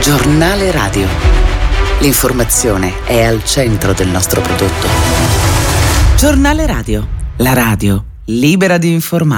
Giornale radio. L'informazione è al centro del nostro prodotto. Giornale radio. La radio libera di informare.